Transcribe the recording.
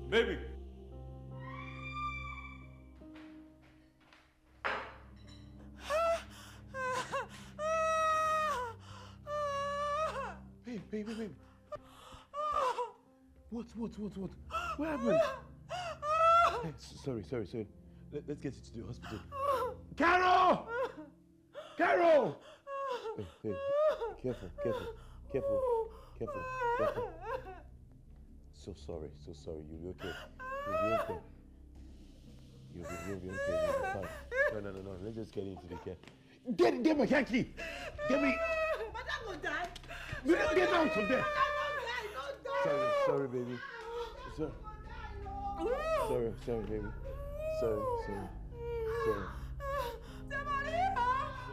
Baby! Babe. What? What happened? Hey, sorry. Let's get you to the hospital. Carol! Carol! Hey, careful. So sorry. You'll be okay. You'll be fine. No. Let's just get into the care. Get my car key! Get me! Madam will die! Get out from there! Don't die! Sorry, baby. Sorry, baby. Sorry.